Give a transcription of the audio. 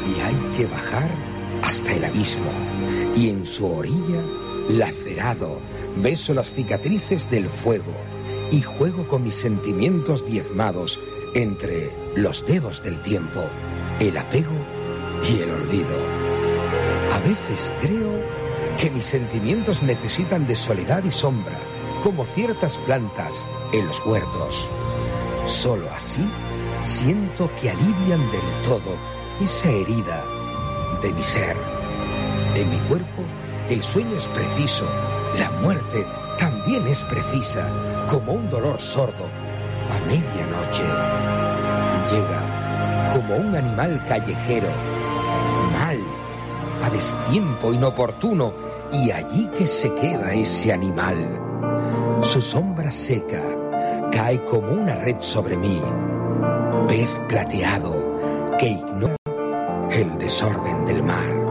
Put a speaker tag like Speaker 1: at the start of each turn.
Speaker 1: Y hay que bajar hasta el abismo, y en su orilla, lacerado, beso las cicatrices del fuego y juego con mis sentimientos diezmados entre los dedos del tiempo, el apego y el olvido. A veces creo que mis sentimientos necesitan de soledad y sombra, como ciertas plantas en los huertos. Solo así siento que alivian del todo esa herida de mi ser. En mi cuerpo el sueño es preciso, la muerte también es precisa, como un dolor sordo a medianoche. Llega como un animal callejero, mal, a destiempo inoportuno, y allí que se queda ese animal. Su sombra seca cae como una red sobre mí, pez plateado que ignora el desorden del mar.